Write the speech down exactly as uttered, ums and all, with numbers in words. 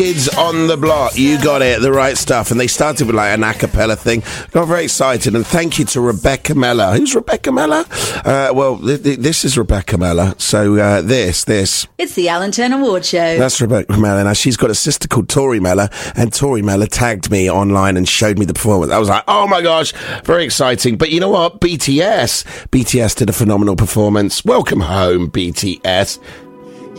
Kids on the Block, you got it, the right stuff. And they started with like an a cappella thing. Got very excited, and thank you to Rebecca Mellor. Who's Rebecca Mellor? Uh, well, th- th- this is Rebecca Mellor. So uh, this, this. It's the Alan Turner Award Show. That's Rebecca Mellor. Now, she's got a sister called Tori Mellor, and Tori Mellor tagged me online and showed me the performance. I was like, oh my gosh, very exciting. But you know what? B T S. B T S did a phenomenal performance. Welcome home, B T S.